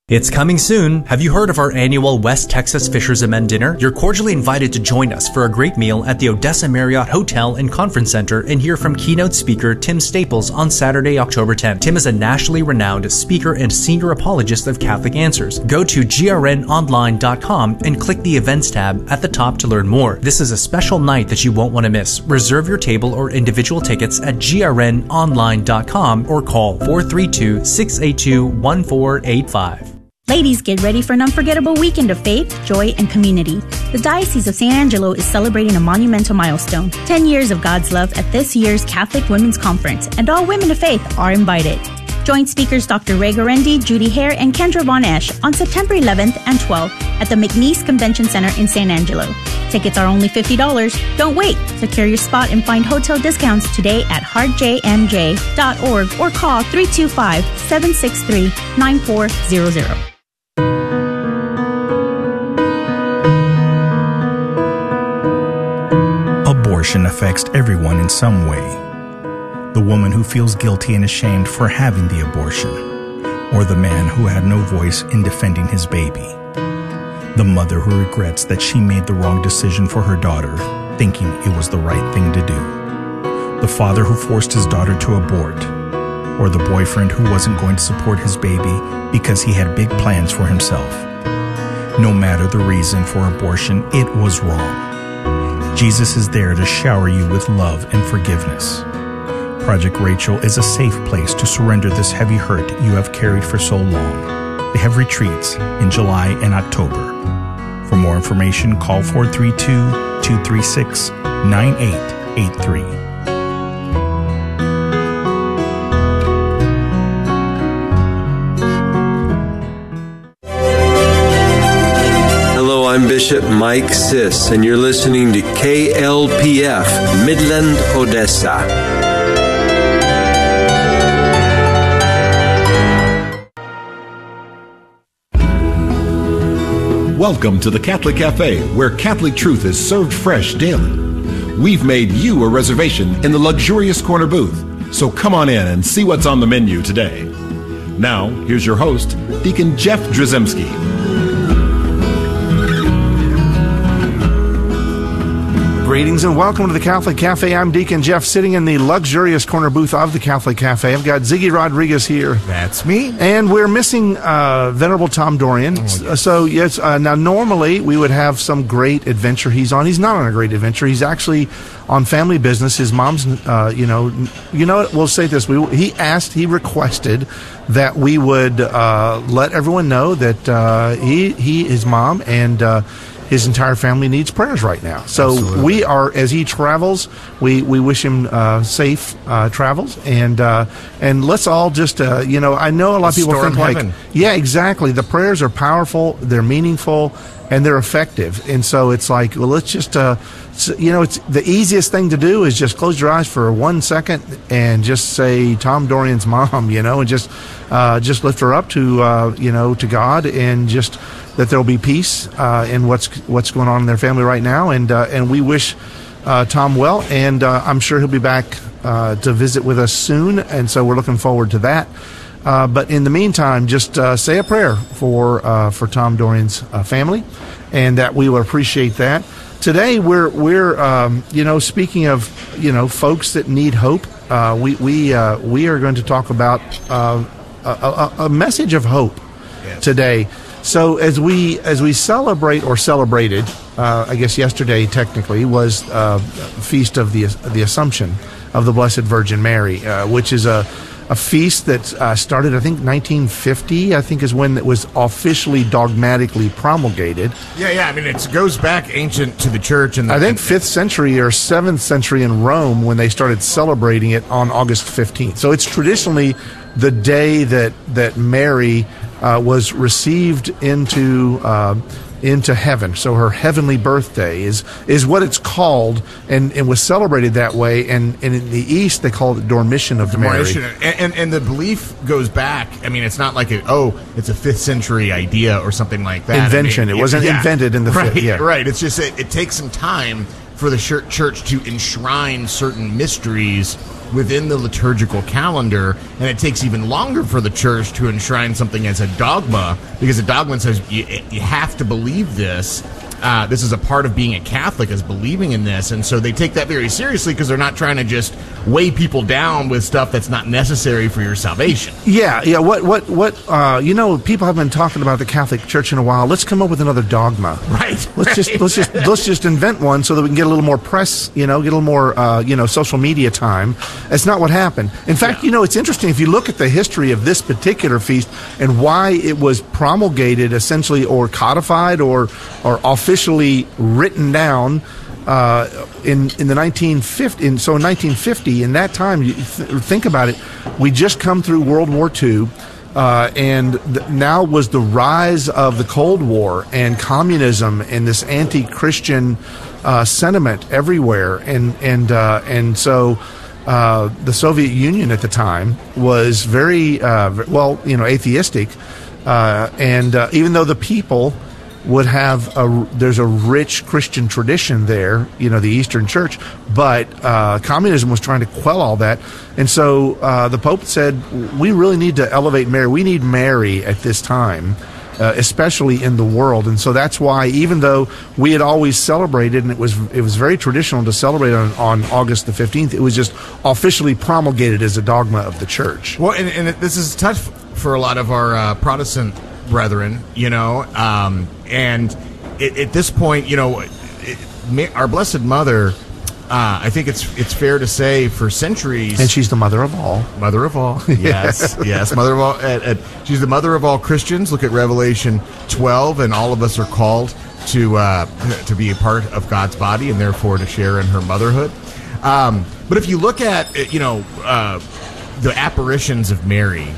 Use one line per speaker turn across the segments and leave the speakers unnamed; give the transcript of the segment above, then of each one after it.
It's coming soon. Have you heard of our annual West Texas Fishermen Dinner? You're cordially invited to join us for a great meal at the Odessa Marriott Hotel and Conference Center and hear from keynote speaker Tim Staples on Saturday, October 10th. Tim is a nationally renowned speaker and senior apologist of Catholic Answers. Go to grnonline.com and click the events tab at the top to learn more. This is a special night that you won't want to miss. Reserve your table or individual tickets at grnonline.com or call 432-682-1485.
Ladies, get ready for an unforgettable weekend of faith, joy, and community. The Diocese of San Angelo is celebrating a monumental milestone, 10 years of God's love at this year's Catholic Women's Conference, and all women of faith are invited. Join speakers Dr. Ray Gorendi, Judy Hare, and Kendra Von Esch on September 11th and 12th at the McNeese Convention Center in San Angelo. Tickets are only $50. Don't wait. Secure your spot and find hotel discounts today at heartjmj.org or call 325-763-9400.
Abortion affects everyone in some way. The woman who feels guilty and ashamed for having the abortion, or the man who had no voice in defending his baby. The mother who regrets that she made the wrong decision for her daughter, thinking it was the right thing to do. The father who forced his daughter to abort, or the boyfriend who wasn't going to support his baby because he had big plans for himself. No matter the reason for abortion, it was wrong. Jesus is there to shower you with love and forgiveness. Project Rachel is a safe place to surrender this heavy hurt you have carried for so long. They have retreats in July and October. For more information, call 432-236-9883.
I'm Bishop Mike Siss, and you're listening to KLPF, Midland, Odessa.
Welcome to the Catholic Cafe, where Catholic truth is served fresh daily. We've made you a reservation in the luxurious corner booth, so come on in and see what's on the menu today. Now, here's your host, Deacon Jeff Drzymski.
Greetings and welcome to the Catholic Cafe. I'm Deacon Jeff, sitting in the luxurious corner booth of the Catholic Cafe. I've got Ziggy Rodriguez here.
That's me.
And we're missing Venerable Tom Dorian.
Oh, yes.
So, yes, now normally we would have some great adventure he's on. He's not on a great adventure. He's actually on family business. His mom's, you know what, we'll say this. He requested that we would let everyone know that his mom and his entire family needs prayers right now. So
Absolutely.
We are, as he travels, we wish him safe travels, and let's all just, I know a lot of people
Storm
think
heaven.
yeah, exactly. The prayers are powerful, they're meaningful, and they're effective. And so it's like, well, let's just, it's the easiest thing to do is just close your eyes for 1 second and just say Tom Dorian's mom, and just lift her up to, to God, and just that there'll be peace in what's going on in their family right now, and we wish Tom well, and I'm sure he'll be back to visit with us soon, and so we're looking forward to that. But in the meantime, just say a prayer for Tom Dorian's family, and that we will appreciate that. Today we're speaking of folks that need hope. We are going to talk about a message of hope today. So as we celebrate, or celebrated, I guess yesterday technically was Feast of the Assumption of the Blessed Virgin Mary, which is a feast that started, I think, 1950. I think is when it was officially dogmatically promulgated.
Yeah. I mean, it goes back ancient to the church, and
I think 5th century or 7th century in Rome when they started celebrating it on August 15th. So it's traditionally the day that Mary was received into heaven. So her heavenly birthday is what it's called, and was celebrated that way. And in the East, they call it Dormition of Mary.
And the belief goes back. I mean, it's not like it's a 5th century idea or something like that.
Invention. It wasn't invented in the
right,
5th. Yeah.
Right. It's just it takes some time for the church to enshrine certain mysteries within the liturgical calendar, and it takes even longer for the church to enshrine something as a dogma, because a dogma says you have to believe this. This is a part of being a Catholic, is believing in this, and so they take that very seriously because they're not trying to just weigh people down with stuff that's not necessary for your salvation.
Yeah. What? People have been talking about the Catholic Church in a while. Let's come up with another dogma.
Right.
Let's just invent one so that we can get a little more press. Get a little more social media time. That's not what happened. In fact, it's interesting if you look at the history of this particular feast and why it was promulgated, essentially, or codified, or officially written down in the 1950. So in 1950, in that time, think about it. We just come through World War II, now was the rise of the Cold War and communism and this anti-Christian sentiment everywhere, and so the Soviet Union at the time was very atheistic, and even though the people would have there's a rich Christian tradition there, the Eastern Church, but communism was trying to quell all that. And so the Pope said, we really need to elevate Mary. We need Mary at this time, especially in the world. And so that's why, even though we had always celebrated, and it was very traditional to celebrate on August the 15th, it was just officially promulgated as a dogma of the Church.
Well, and this is tough for a lot of our Protestant brethren, and at this point, our Blessed Mother, I think it's fair to say, for centuries,
and she's the mother of all.
Mother of all, yes, mother of all. She's the mother of all Christians. Look at Revelation 12, and all of us are called to be a part of God's body, and therefore to share in her motherhood. But if you look at the apparitions of Mary,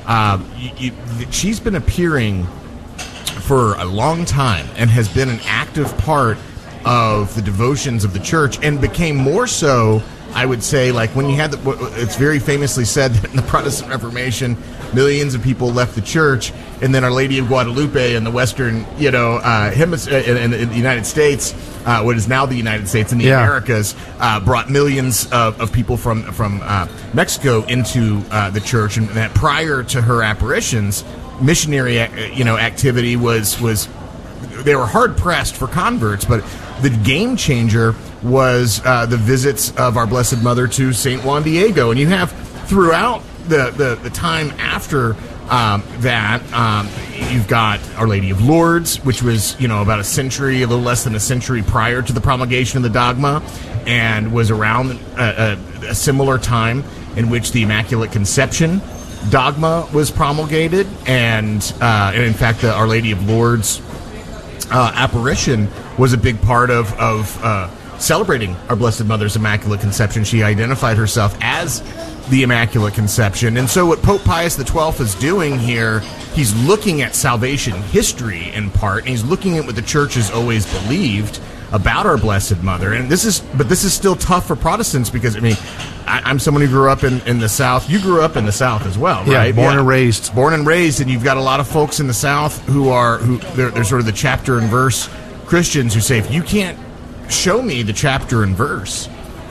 she's been appearing for a long time and has been an active part of the devotions of the church, and became more so, I would say, like when you had it's very famously said that in the Protestant Reformation, millions of people left the church, and then Our Lady of Guadalupe in the Western, hemisphere, in the United States, what is now the United States and the Americas, brought millions of people from Mexico into the church, and that prior to her apparitions, missionary activity was they were hard pressed for converts, but the game changer was the visits of our Blessed Mother to St. Juan Diego. And you have throughout the time after that, you've got Our Lady of Lourdes, which was about a little less than a century prior to the promulgation of the dogma, and was around a similar time in which the Immaculate Conception dogma was promulgated, and in fact the Our Lady of Lourdes apparition was a big part of celebrating our Blessed Mother's Immaculate Conception. She identified herself as the Immaculate Conception. And so what Pope Pius XII is doing here, he's looking at salvation history in part, and he's looking at what the Church has always believed about our Blessed Mother. And this is still tough for Protestants, because I'm someone who grew up in the South. You grew up in the South as well, right?
Born and raised,
and you've got a lot of folks in the South who they're sort of the chapter and verse Christians who say, if you can't show me the chapter and verse,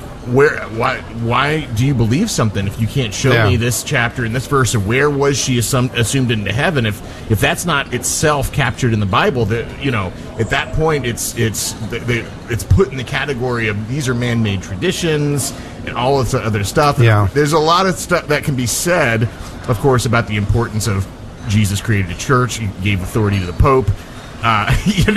why do you believe something if you can't show me this chapter and this verse, and where was she assumed into heaven? If that's not itself captured in the Bible, at that point it's put in the category of these are man-made traditions and all of the other stuff.
Yeah.
There's a lot of stuff that can be said, of course, about the importance of Jesus created a church. He gave authority to the Pope, and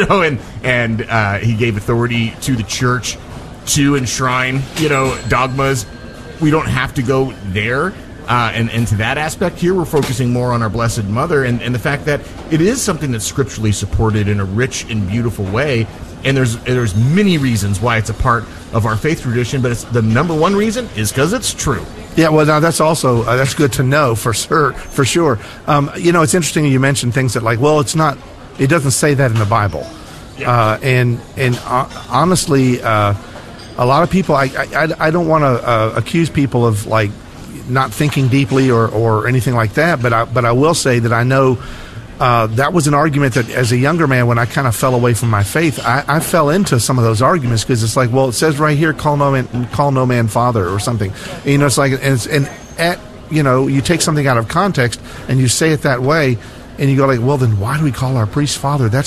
he gave authority to the church to enshrine, dogmas. We don't have to go there, and to that aspect here, we're focusing more on our Blessed Mother and the fact that it is something that's scripturally supported in a rich and beautiful way. And there's many reasons why it's a part of our faith tradition, but it's the number one reason is because it's true.
Yeah, well, now that's also that's good to know for sure. It's interesting you mentioned things that it doesn't say that in the Bible, and honestly. A lot of people, I don't want to accuse people of not thinking deeply or anything like that, but I will say that I know that was an argument that as a younger man, when I kind of fell away from my faith, I fell into some of those arguments because it's like, well, it says right here, call no man father or something. And, it's like, you take something out of context and you say it that way, and you go like, well, then why do we call our priest father? That's